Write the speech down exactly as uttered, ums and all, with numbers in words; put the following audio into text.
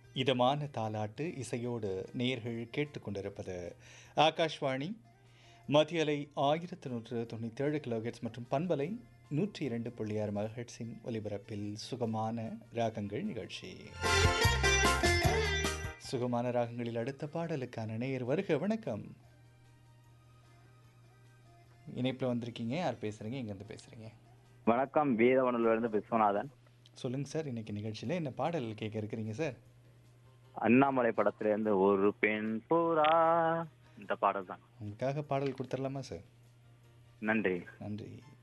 இதமான தாலாட்டு இசையோடு நேர்கள் கேட்டுக்கொண்டிருப்பது ஆகாஷ்வாணி மத்திய அலை ஆயிரத்து நூற்று தொண்ணூற்றி ஏழு கிலோஹெட்ஸ் மற்றும் பண்பலை நூற்றி இரண்டு புள்ளி ஆறு மெகாஹெட்ஸின் ஒலிபரப்பில் சுகமான ராகங்கள் நிகழ்ச்சி. சுகமான ராகங்களில் அடுத்த பாடலுக்கான நேயர் வருக. வணக்கம். இணைப்பில் வந்திருக்கீங்க. யார் பேசுறீங்க? எங்கேருந்து பேசுறீங்க? வணக்கம், வீரவனூர்ல இருந்து விஸ்வநாதன். சொல்லுங்க சார். இன்னைக்கு நிகழ்ச்சியில் என்ன பாடல் கேட்க இருக்கிறீங்க சார்? அண்ணாமலை படத்துல இருந்து ஒரு பெண் புறா, இந்த பாடல் தான். உங்களுக்காக பாடல் கொடுத்துடலாமா சார்? நன்றி. நன்றி.